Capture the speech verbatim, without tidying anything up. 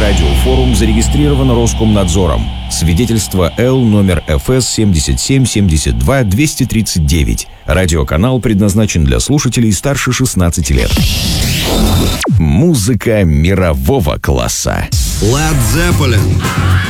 Радиофорум зарегистрирован Роскомнадзором. Свидетельство Л номер эф эс семьдесят семь семьдесят два двести тридцать девять. Радиоканал предназначен для слушателей старше шестнадцати лет. Музыка мирового класса. Led Zeppelin.